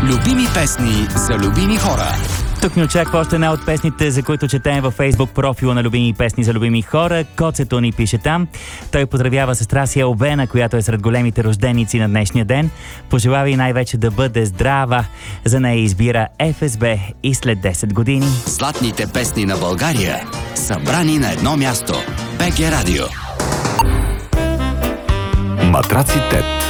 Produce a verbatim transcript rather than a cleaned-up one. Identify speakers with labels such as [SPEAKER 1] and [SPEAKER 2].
[SPEAKER 1] Любими песни за любими хора.
[SPEAKER 2] Тук ни очаква още една от песните, за които четем във Фейсбук профила на Любими песни за любими хора. Коцето ни пише там. Той поздравява сестра си Албена, която е сред големите рожденици на днешния ден. Пожелава и най-вече да бъде здрава. За нея избира Еф Ес Би и след десет години.
[SPEAKER 1] Златните песни на България, събрани на едно място. БГ Радио.
[SPEAKER 3] Матраци Тет.